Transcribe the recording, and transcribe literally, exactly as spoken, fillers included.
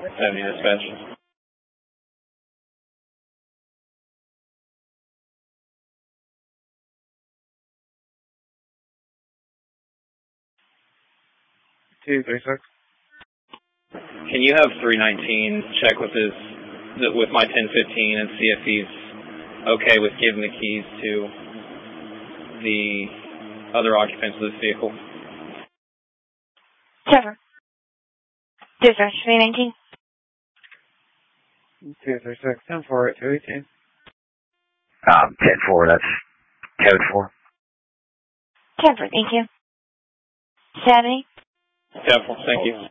seventy dispatch. two three six. Can you have three nineteen check with his, with my ten fifteen and see if he's okay with giving the keys to the other occupants of this vehicle? Trevor. Dispatch, three nineteen. two three six, ten four eight two eighteen. Um, ten four, that's code four. ten four, thank you. Saturday. ten four, thank you.